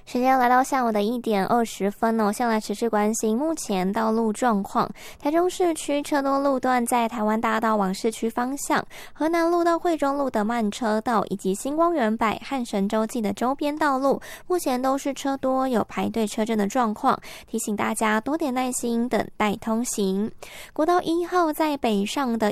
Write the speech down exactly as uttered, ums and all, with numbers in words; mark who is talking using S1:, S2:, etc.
S1: 时间来到下午的一点二十分哦，先来持续关心目前道路状况。台中市区车多路段在台湾大道往市区方向、河南路到惠中路的慢车道，以及新光园百和神州记的周边道路，目前都是车多，有排队车阵的状况，提醒大家多点耐心等待通行。国道一号在北上的